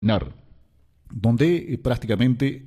donde prácticamente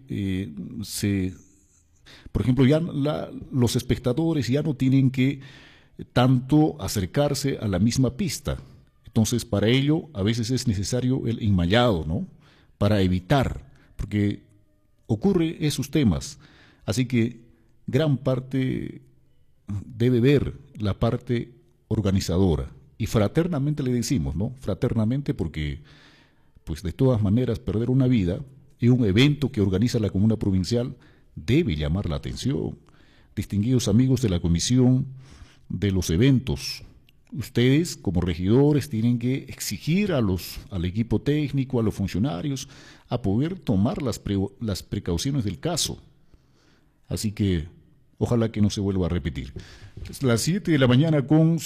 por ejemplo, ya los espectadores ya no tienen que tanto acercarse a la misma pista. Entonces, para ello, a veces es necesario el enmallado, ¿no? Para evitar, porque ocurre esos temas. Así que gran parte debe ver la parte organizadora. Y fraternamente le decimos, ¿no? Fraternamente porque, pues de todas maneras, perder una vida y un evento que organiza la Comuna Provincial debe llamar la atención. Distinguidos amigos de la Comisión de los Eventos, ustedes como regidores tienen que exigir al equipo técnico, a los funcionarios, a poder tomar las precauciones del caso. Así que ojalá que no se vuelva a repetir. Es las 7 de la mañana con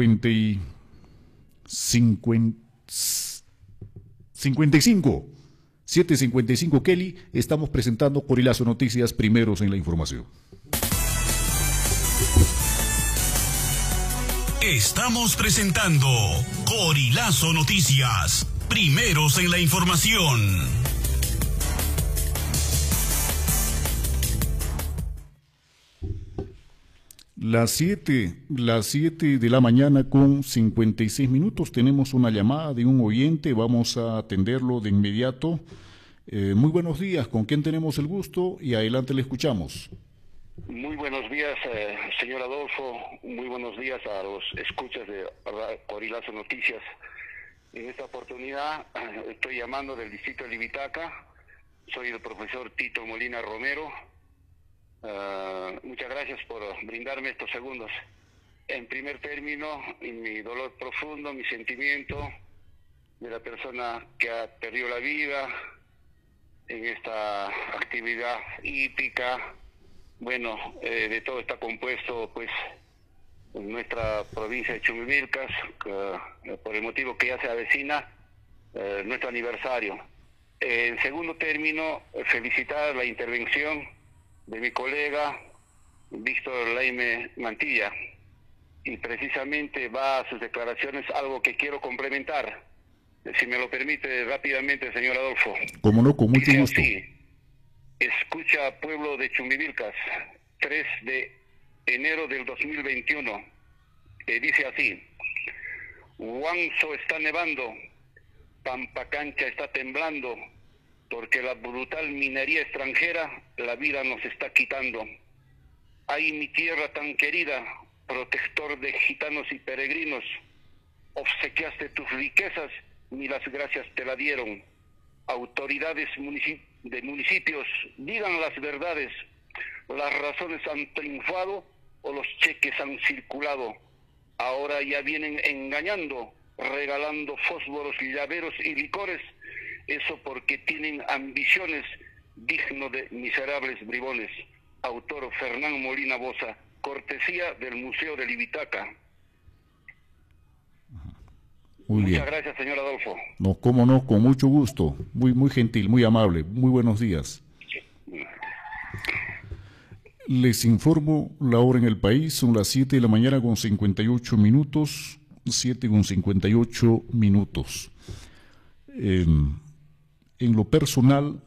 55. 7:55, Kelly, estamos presentando Corilazo Noticias, primeros en la información. Estamos presentando Corilazo Noticias, primeros en la información. Las 7 de la mañana con 56 minutos, tenemos una llamada de un oyente, vamos a atenderlo de inmediato. Muy buenos días, ¿con quién tenemos el gusto? Y adelante le escuchamos. Muy buenos días, señor Adolfo, muy buenos días a los escuchas de Corilazo Noticias. En esta oportunidad estoy llamando del distrito de Libitaca, soy el profesor Tito Molina Romero. Muchas gracias por brindarme estos segundos. En primer término, mi dolor profundo, mi sentimiento de la persona que ha perdido la vida en esta actividad hípica. Bueno, de todo está compuesto, pues, en nuestra provincia de Chumbivilcas, por el motivo que ya se avecina nuestro aniversario. En segundo término, felicitar la intervención de mi colega Víctor Laime Mantilla, y precisamente va a sus declaraciones algo que quiero complementar, si me lo permite rápidamente, señor Adolfo. Como no, con mucho gusto. Así, escucha, pueblo de Chumbivilcas, 3 de enero del 2021, dice así: Huanzo está nevando, Pampacancha está temblando, porque la brutal minería extranjera la vida nos está quitando. Ay, mi tierra tan querida, protector de gitanos y peregrinos, obsequiaste tus riquezas, ni las gracias te la dieron. Autoridades de municipios, digan las verdades, las razones han triunfado o los cheques han circulado. Ahora ya vienen engañando, regalando fósforos, llaveros y licores. Eso porque tienen ambiciones, digno de miserables bribones. Autor Fernán Molina Bosa, cortesía del Museo de Libitaca. Muy bien. Muchas gracias, señor Adolfo. No, cómo no, con mucho gusto. Muy gentil, muy amable. Muy buenos días. Les informo la hora en el país, son las 7 de la mañana con 58 minutos. 7 con 58 minutos. En lo personal,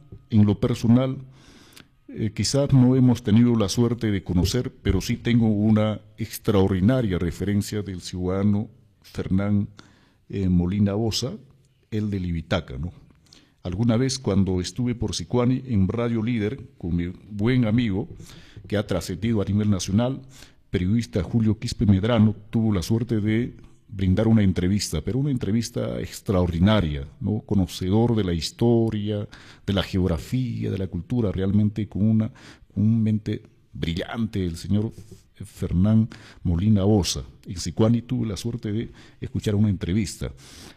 quizás no hemos tenido la suerte de conocer, pero sí tengo una extraordinaria referencia del ciudadano Fernán Molina Bosa, el de Libitaca, ¿no? Alguna vez cuando estuve por Sicuani en Radio Líder con mi buen amigo que ha trascendido a nivel nacional, periodista Julio Quispe Medrano, tuvo la suerte de brindar una entrevista, pero una entrevista extraordinaria, ¿no? Conocedor de la historia, de la geografía, de la cultura, realmente con una mente brillante, el señor Fernán Molina Bosa. En Sicuani tuve la suerte de escuchar una entrevista.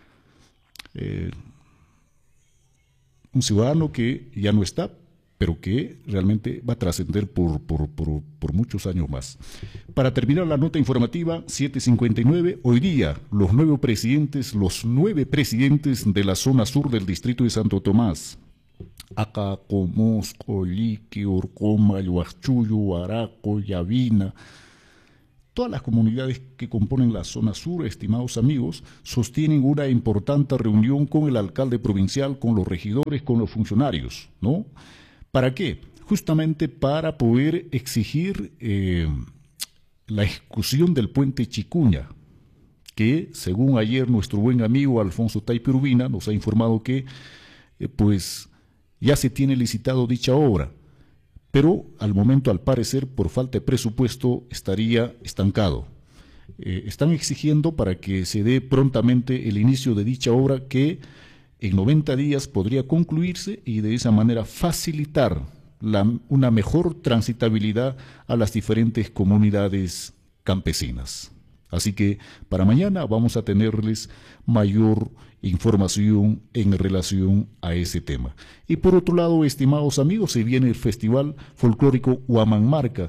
Un ciudadano que ya no está, pero que realmente va a trascender por muchos años más. Para terminar la nota informativa, 7:59, hoy día los 9 presidentes de la zona sur del distrito de Santo Tomás, Acaco, Mosco, Lique, Orcoma, Huachullo, Araco, Yavina, Todas las comunidades que componen la zona sur, estimados amigos, sostienen una importante reunión con el alcalde provincial, con los regidores, con los funcionarios, ¿no? ¿Para qué? Justamente para poder exigir la ejecución del puente Chicuña, que según ayer nuestro buen amigo Alfonso Taipe Urbina nos ha informado que pues ya se tiene licitado dicha obra, pero al momento, al parecer, por falta de presupuesto, estaría estancado. Están exigiendo para que se dé prontamente el inicio de dicha obra que en 90 días podría concluirse y de esa manera facilitar una mejor transitabilidad a las diferentes comunidades campesinas. Así que para mañana vamos a tenerles mayor información en relación a ese tema. Y por otro lado, estimados amigos, se viene el Festival Folclórico Huamanmarca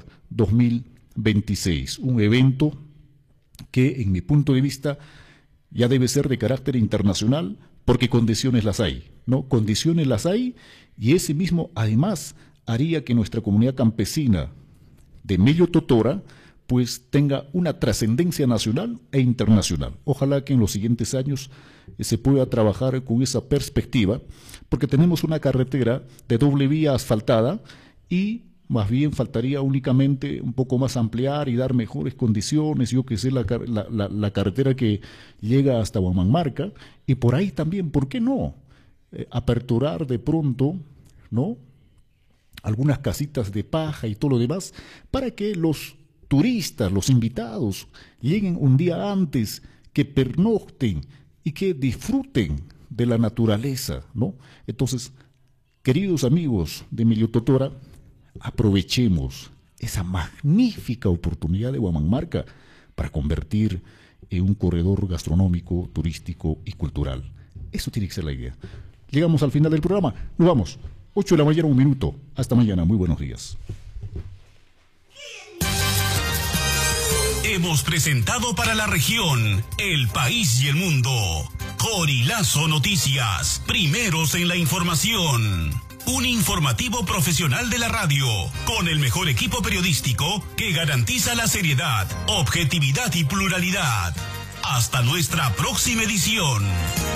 2026, un evento que en mi punto de vista ya debe ser de carácter internacional porque condiciones las hay, ¿no? Condiciones las hay y ese mismo además haría que nuestra comunidad campesina de Mello Totora pues tenga una trascendencia nacional e internacional. Ojalá que en los siguientes años se pueda trabajar con esa perspectiva, porque tenemos una carretera de doble vía asfaltada y más bien faltaría únicamente un poco más ampliar y dar mejores condiciones, yo que sé, la carretera que llega hasta Huamanmarca, y por ahí también, ¿por qué no? Aperturar de pronto, ¿no? Algunas casitas de paja y todo lo demás, para que los turistas, los invitados, lleguen un día antes, que pernocten y que disfruten de la naturaleza, ¿no? Entonces, queridos amigos de Mello Totora, aprovechemos esa magnífica oportunidad de Huamanmarca para convertir en un corredor gastronómico, turístico y cultural. Eso tiene que ser la idea. Llegamos al final del programa. Nos vamos. 8 de la mañana, 1 minuto. Hasta mañana. Muy buenos días. Hemos presentado para la región, el país y el mundo, Corilazo Noticias, primeros en la información. Un informativo profesional de la radio, con el mejor equipo periodístico que garantiza la seriedad, objetividad y pluralidad. Hasta nuestra próxima edición.